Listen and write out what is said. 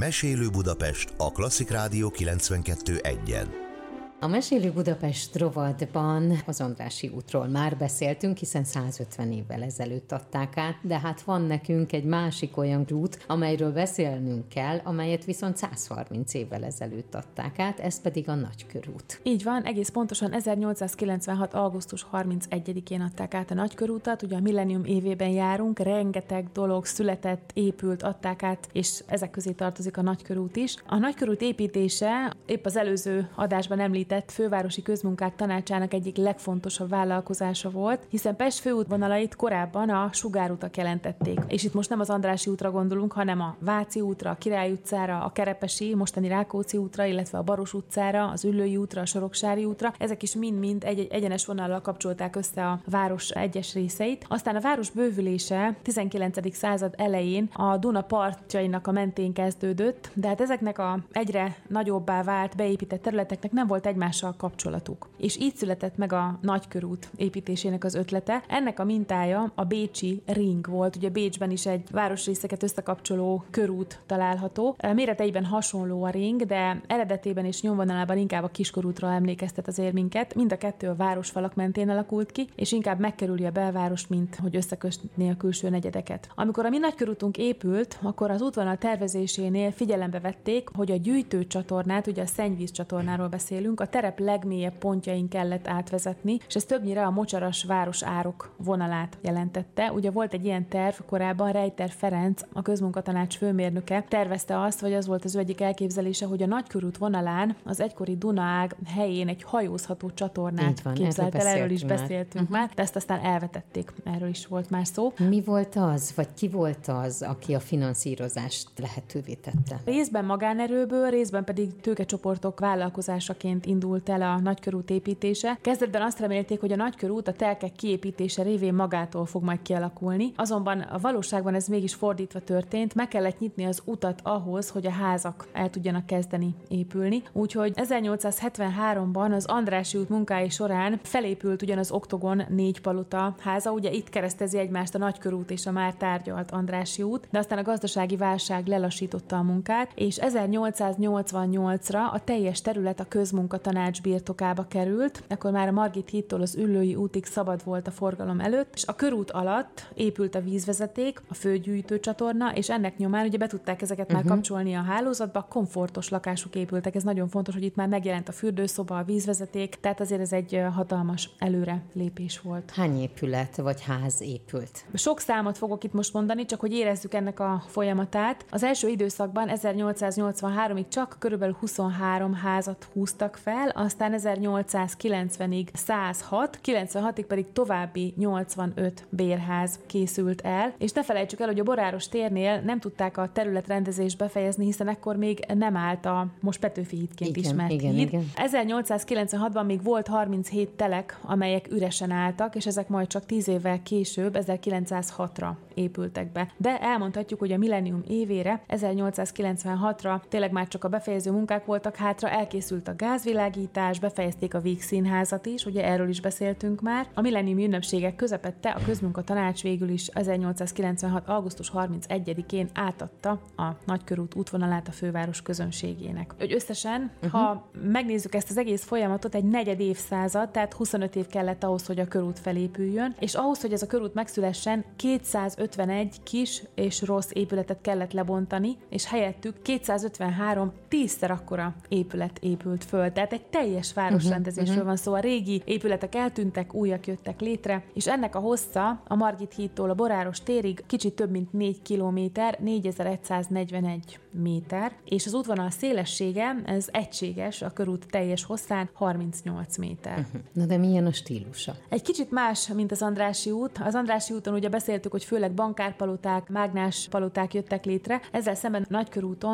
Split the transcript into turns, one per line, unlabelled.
Mesélő Budapest a Klasszik Rádió 92.1-en.
A Mesélő Budapest rovatban az Andrássy útról már beszéltünk, hiszen 150 évvel ezelőtt adták át, de hát van nekünk egy másik olyan út, amelyről beszélnünk kell, amelyet viszont 130 évvel ezelőtt adták át, ez pedig a Nagykörút.
Így van, egész pontosan 1896. augusztus 31-én adták át a Nagykörútat, ugye a millennium évében járunk, rengeteg dolog született, épült, adták át, és ezek közé tartozik a Nagykörút is. A Nagykörút építése épp az előző adásban említett Fővárosi Közmunkák Tanácsának egyik legfontosabb vállalkozása volt, hiszen Pest főútvonalait korábban a sugárutak jelentették. És itt most nem az Andrássy útra gondolunk, hanem a Váci útra, a Király utcára, a Kerepesi, mostani Rákóczi útra, illetve a Baros utcára, az Üllői útra, a Soroksári útra. Ezek is mind-mind egy egyenes vonallal kapcsolták össze a város egyes részeit. Aztán a város bővülése 19. század elején a Duna partjainak a mentén kezdődött, de hát ezeknek a egyre nagyobbá vált beépített területeknek nem volt egymással kapcsolatuk. És így született meg a Nagykörút építésének az ötlete. Ennek a mintája a bécsi ring volt. Ugye Bécsben is egy városrészeket összekapcsoló körút található. Méreteiben hasonló a ring, de eredetében és nyomvonalában inkább a Kiskörútra emlékeztet azért minket. Mind a kettő a városfalak mentén alakult ki, és inkább megkerüli a belvárost, mint hogy összekösni a külső negyedeket. Amikor a mi Nagykörútunk épült, akkor az útvonal tervezésénél figyelembe vették, hogy a gyűjtőcsatornát, ugye a szennyvíz csatornáról beszélünk, a terep legmélyebb pontjain kellett átvezetni, és ez többnyire a mocsaras városárok vonalát jelentette. Ugye volt egy ilyen terv korábban, Rejter Ferenc, a közmunkatanács főmérnöke tervezte azt, vagy az volt az ő egyik elképzelése, hogy a Nagykörút vonalán az egykori Dunaág helyén egy hajózható csatornát képzelt el, erről is beszéltünk már, de ezt aztán elvetették, erről is volt már szó.
Mi volt az, vagy ki volt az, aki a finanszírozást lehetővé tette?
Részben magánerőből, részben pedig tőkecsoportok vállalkozásaként indult el a Nagykörút építése. Kezdetben azt remélték, hogy a Nagykörút a telkek kiépítése révén magától fog majd kialakulni, azonban a valóságban ez mégis fordítva történt, meg kellett nyitni az utat ahhoz, hogy a házak el tudjanak kezdeni épülni. Úgyhogy 1873-ban az Andrássy út munkái során felépült ugyan az Oktogon 4 palota háza, ugye itt keresztezi egymást a Nagykörút és a már tárgyalt Andrássy út, de aztán a gazdasági válság lelassította a munkát, és 1888-ra a teljes terület a közmunkatanács birtokába került, akkor már a Margit hídtól az Üllői útig szabad volt a forgalom előtt, és a körút alatt épült a vízvezeték, a főgyűjtőcsatorna, és ennek nyomán ugye be tudták ezeket már kapcsolni a hálózatba, komfortos lakások épültek, ez nagyon fontos, hogy itt már megjelent a fürdőszoba, a vízvezeték, tehát azért ez egy hatalmas előre lépés volt.
Hány épület vagy ház épült?
Sok számot fogok itt most mondani, csak hogy érezzük ennek a folyamatát. Az első időszakban 1883-ig csak körülbelül 23 házat húztak fel, aztán 1890-ig 106, 96-ig pedig további 85 bérház készült el, és ne felejtsük el, hogy a Boráros térnél nem tudták a területrendezést befejezni, hiszen ekkor még nem állt a most Petőfi hídként ismert híd. Igen. 1896-ban még volt 37 telek, amelyek üresen álltak, és ezek majd csak 10 évvel később, 1906-ra épültek be. De elmondhatjuk, hogy a millennium évére, 1896-ra tényleg már csak a befejező munkák voltak hátra, elkészült a gázvilágítás, befejezték a Vígszínházat is, ugye erről is beszéltünk már. A millennium ünnepségek közepette a közmunkatanács végül is 1896. augusztus 31-én átadta a Nagykörút útvonalát a főváros közönségének. Hogy összesen, ha megnézzük ezt az egész folyamatot, egy negyed évszázad, tehát 25 év kellett ahhoz, hogy a körút felépüljön, és ahhoz, hogy ez a körút megszülessen, 251 kis és rossz épületet kellett lebontani, és helyettük 253 10-szer akkora épület épült föl. Tehát egy teljes városrendezésről van szó. A régi épületek eltűntek, újak jöttek létre, és ennek a hossza a Margit hídtól a Boráros térig kicsit több mint 4 kilométer, 4141 méter, és az útvonal szélessége, ez egységes, a körút teljes hosszán 38 méter.
Na de milyen a stílusa?
Egy kicsit más, mint az Andrássy út. Az Andrássy úton ugye beszéltük, hogy főleg bankárpaloták, mágnás paloták jöttek létre, ezzel szemben Nagykörúton